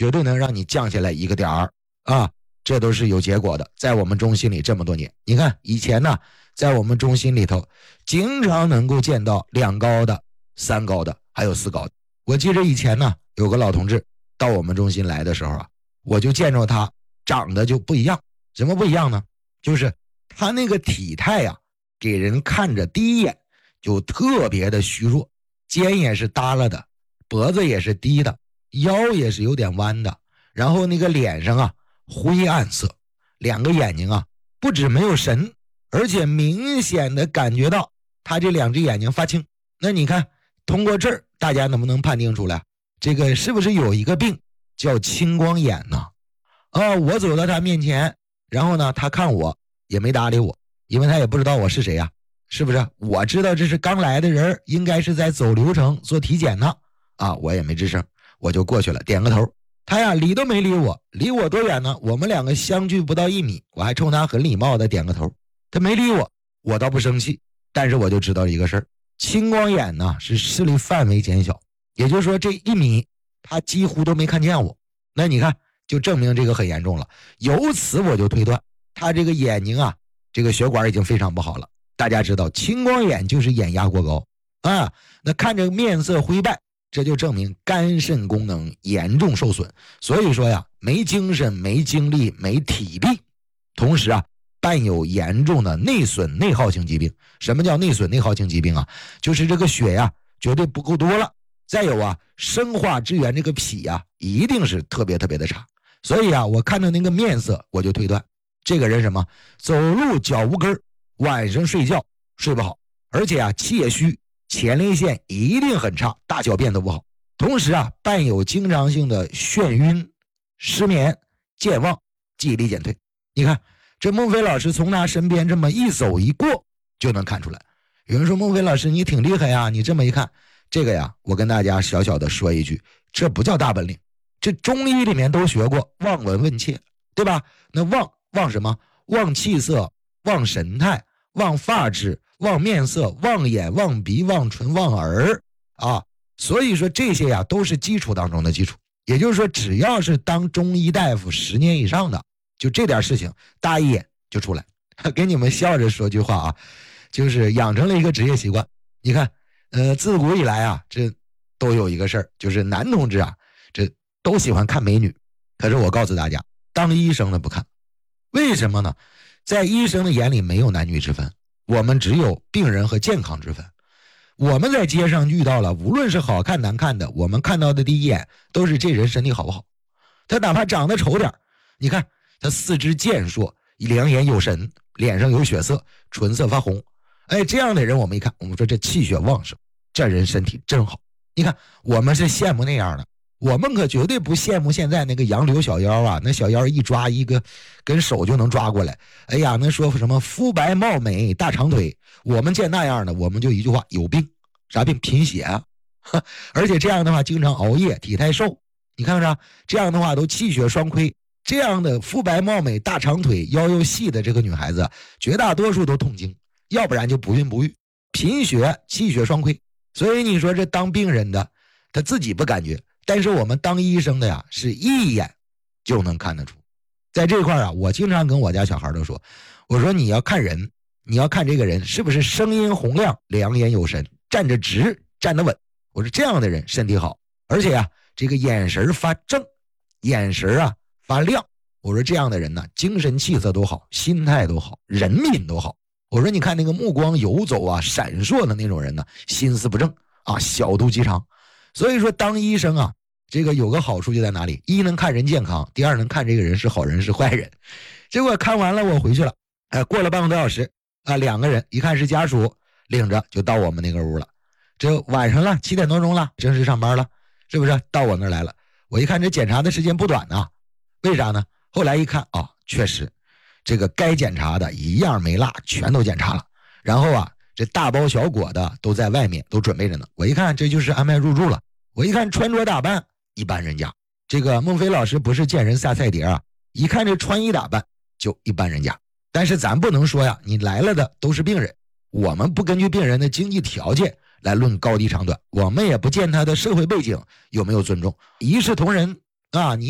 绝对能让你降下来1个点儿啊，这都是有结果的。在我们中心里这么多年，你看以前呢，在我们中心里头经常能够见到2高的、3高的，还有4高的。我记得以前呢，有个老同志到我们中心来的时候啊，我就见着他长得就不一样。什么不一样呢？就是他那个体态啊，给人看着第一眼就特别的虚弱，肩也是耷拉的，脖子也是低的，腰也是有点弯的，然后那个脸上啊灰暗色，2个眼睛啊不止没有神，而且明显的感觉到他这2只眼睛发青。那你看通过这儿大家能不能判定出来这个是不是有一个病叫青光眼呢？我走到他面前，然后呢他看我也没搭理我，因为他也不知道我是谁呀，是不是？我知道这是刚来的人，应该是在走流程做体检呢。我也没吱声，我就过去了，点个头。他呀理都没理我，离我多远呢？我们2个相距不到1米，我还冲他很礼貌的点个头。他没理我，我倒不生气，但是我就知道一个事儿，青光眼呢是视力范围减小，也就是说这1米他几乎都没看见我。那你看就证明这个很严重了。由此我就推断他这个眼睛啊，这个血管已经非常不好了。大家知道青光眼就是眼压过高那看着面色灰败，这就证明肝肾功能严重受损。所以说呀，没精神、没精力、没体力，同时啊伴有严重的内损内耗性疾病。什么叫内损内耗性疾病啊？就是这个血呀绝对不够多了，再有啊生化支援这个脾呀一定是特别特别的差。所以啊我看到那个面色，我就推断这个人什么走路脚无根，晚上睡觉睡不好，而且啊气也虚，前列腺一定很差，大小便都不好，同时啊伴有经常性的眩晕、失眠、健忘、记忆力减退。你看这孟非老师从他身边这么一走一过就能看出来。有人说孟非老师你挺厉害呀，你这么一看这个呀，我跟大家小小的说一句，这不叫大本领，这中医里面都学过望闻问切，对吧？那望什么？望气色，望神态，望发质，望面色，望眼，望鼻，望唇，望耳所以说这些呀都是基础当中的基础。也就是说只要是当中医大夫10年以上的，就这点事情大一眼就出来。给你们笑着说句话就是养成了一个职业习惯。你看自古以来这都有一个事儿，就是男同志这都喜欢看美女。可是我告诉大家，当医生的不看。为什么呢？在医生的眼里没有男女之分，我们只有病人和健康之分。我们在街上遇到了无论是好看难看的，我们看到的第一眼都是这人身体好不好。他哪怕长得丑点，你看他四肢健硕，两眼有神，脸上有血色，唇色发红，这样的人我们一看，我们说这气血旺盛，这人身体真好。你看我们是羡慕那样的，我们可绝对不羡慕现在那个杨柳小腰那小腰一抓一个跟手就能抓过来。那说什么肤白貌美大长腿，我们见那样的我们就一句话，有病。啥病？贫血而且这样的话经常熬夜，体态瘦，你看看这样的话都气血双亏。这样的肤白貌美大长腿腰又细的这个女孩子，绝大多数都痛经，要不然就不孕不育，贫血气血双亏。所以你说这当病人的他自己不感觉，但是我们当医生的呀是一眼就能看得出。在这块我经常跟我家小孩都说，我说你要看人，你要看这个人是不是声音洪亮，两眼有神，站着直，站得稳。我说这样的人身体好，而且这个眼神发正，眼神发亮。我说这样的人呢，精神气色都好，心态都好，人品都好。我说你看那个目光游走闪烁的那种人呢，心思不正小肚鸡肠。所以说当医生这个有个好处就在哪里？一能看人健康，第二能看这个人是好人是坏人。结果看完了我回去了，过了半个多小时2个人一看是家属，领着就到我们那个屋了。这晚上了7点多钟了，正式上班了，是不是？到我那儿来了。我一看这检查的时间不短呢，为啥呢？后来一看确实这个该检查的一样没落，全都检查了。然后这大包小裹的都在外面都准备着呢。我一看这就是安排入住了。我一看穿着打扮一般人家，这个孟非老师不是见人下菜碟一看这穿衣打扮就一般人家。但是咱不能说你来了的都是病人，我们不根据病人的经济条件来论高低长短，我们也不见他的社会背景有没有尊重，一视同仁你